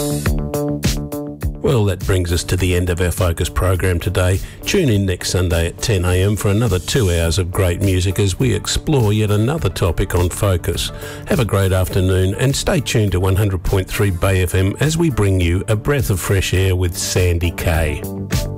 Well, that brings us to the end of our Focus program today. Tune in next Sunday at 10 a.m. for another 2 hours of great music as we explore yet another topic on Focus. Have a great afternoon and stay tuned to 100.3 Bay FM as we bring you a breath of fresh air with Sandy Kay.